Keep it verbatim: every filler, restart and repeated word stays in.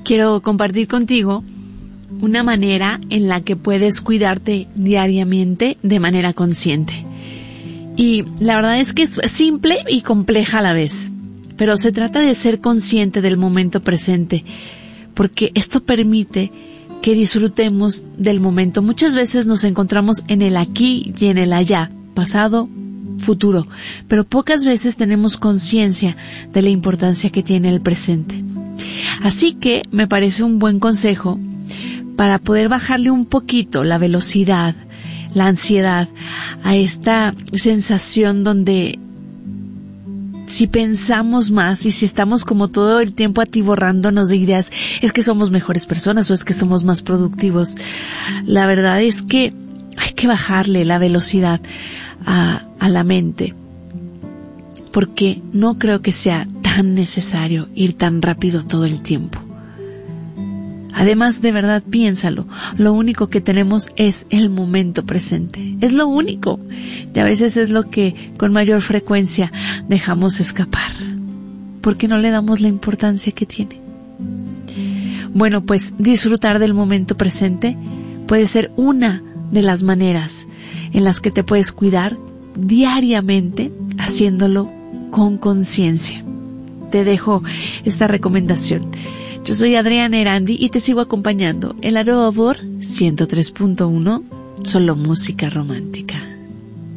quiero compartir contigo una manera en la que puedes cuidarte diariamente de manera consciente. Y la verdad es que es simple y compleja a la vez, pero se trata de ser consciente del momento presente, porque esto permite que disfrutemos del momento. Muchas veces nos encontramos en el aquí y en el allá, pasado, futuro, pero pocas veces tenemos conciencia de la importancia que tiene el presente. Así que me parece un buen consejo para poder bajarle un poquito la velocidad, la ansiedad a esta sensación donde si pensamos más y si estamos como todo el tiempo atiborrándonos de ideas, es que somos mejores personas o es que somos más productivos. La verdad es que hay que bajarle la velocidad a, a la mente, porque no creo que sea tan necesario ir tan rápido todo el tiempo. Además, de verdad, piénsalo, lo único que tenemos es el momento presente, es lo único, y a veces es lo que con mayor frecuencia dejamos escapar, porque no le damos la importancia que tiene. Bueno, pues disfrutar del momento presente puede ser una de las maneras en las que te puedes cuidar diariamente, haciéndolo con conciencia. Te dejo esta recomendación. Yo soy Adriana Erandi y te sigo acompañando en la Nueva Vor ciento tres punto uno, solo música romántica.